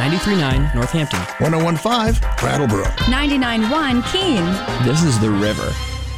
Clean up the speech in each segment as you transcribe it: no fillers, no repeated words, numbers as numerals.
93.9 Northampton. 101.5 Brattleboro. 99.1 Keene. This is The River.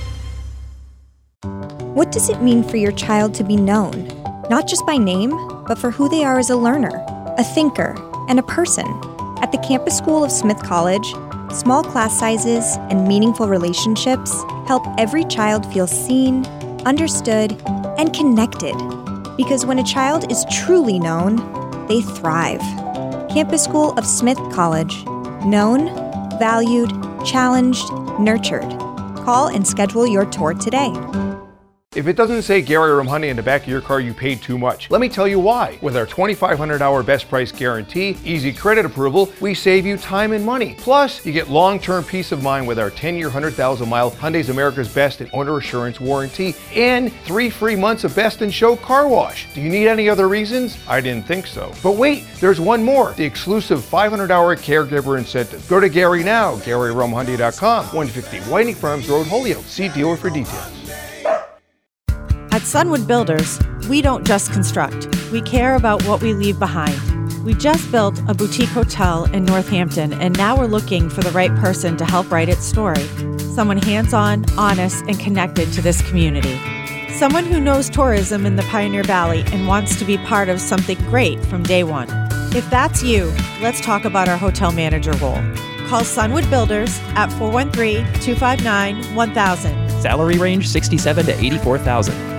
What does it mean for your child to be known, not just by name, but for who they are as a learner, a thinker, and a person? At the Campus School of Smith College, small class sizes and meaningful relationships help every child feel seen, understood, and connected. Because when a child is truly known, they thrive. Campus School of Smith College. Known, valued, challenged, nurtured. Call and schedule your tour today. If it doesn't say Gary Rumhoney in the back of your car, you paid too much. Let me tell you why. With our 2,500-hour best price guarantee, easy credit approval, we save you time and money. Plus, you get long-term peace of mind with our 10-year, 100,000-mile Hyundai's America's Best and Owner Assurance warranty and 3 free months of Best in Show car wash. Do you need any other reasons? I didn't think so. But wait, there's one more. The exclusive 500-hour caregiver incentive. Go to Gary now, GaryRumhoney.com, 150 Whiting Farms Road, Holyoke. See dealer for details. At Sunwood Builders, we don't just construct. We care about what we leave behind. We just built a boutique hotel in Northampton, and now we're looking for the right person to help write its story. Someone hands-on, honest, and connected to this community. Someone who knows tourism in the Pioneer Valley and wants to be part of something great from day one. If that's you, let's talk about our hotel manager role. Call Sunwood Builders at 413-259-1000. Salary range $67,000 to $84,000.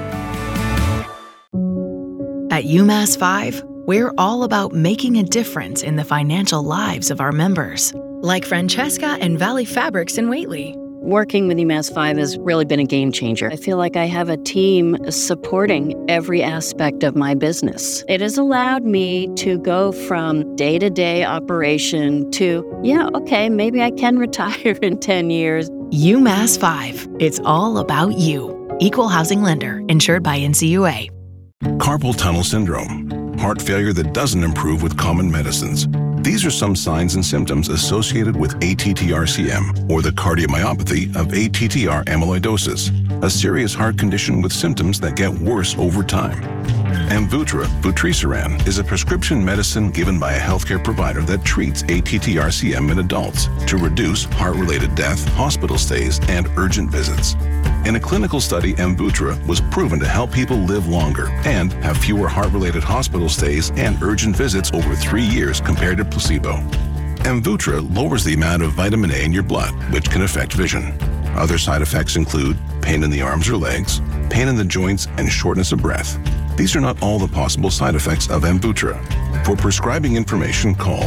At UMass 5, we're all about making a difference in the financial lives of our members. Like Francesca and Valley Fabrics in Whately. Working with UMass 5 has really been a game changer. I feel like I have a team supporting every aspect of my business. It has allowed me to go from day-to-day operation to, maybe I can retire in 10 years. UMass 5. It's all about you. Equal housing lender. Insured by NCUA. Carpal tunnel syndrome, heart failure that doesn't improve with common medicines. These are some signs and symptoms associated with ATTR-CM, or the cardiomyopathy of ATTR amyloidosis, a serious heart condition with symptoms that get worse over time. Amvuttra, vutrisiran, is a prescription medicine given by a healthcare provider that treats ATTR-CM in adults to reduce heart-related death, hospital stays, and urgent visits. In a clinical study, Amvuttra was proven to help people live longer and have fewer heart-related hospital stays and urgent visits over 3 years compared to placebo. Amvuttra lowers the amount of vitamin A in your blood, which can affect vision. Other side effects include pain in the arms or legs, pain in the joints, and shortness of breath. These are not all the possible side effects of Amvuttra. For prescribing information, call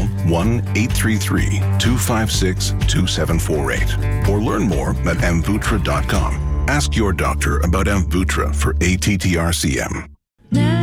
1-833-256-2748 or learn more at amvuttra.com. Ask your doctor about Amvuttra for ATTR-CM.